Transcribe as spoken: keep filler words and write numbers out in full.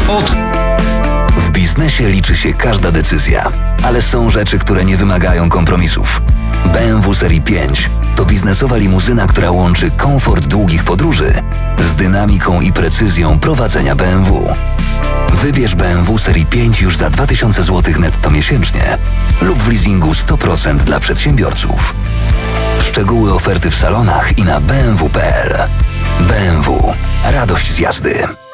Od... W biznesie liczy się każda decyzja, ale są rzeczy, które nie wymagają kompromisów. B M W Serii pięć to biznesowa limuzyna, która łączy komfort długich podróży z dynamiką i precyzją prowadzenia B M W. Wybierz B M W Serii pięć już za dwa tysiące złotych netto miesięcznie lub w leasingu sto procent dla przedsiębiorców. Szczegóły oferty w salonach i na b m w kropka p l. B M W. Radość z jazdy.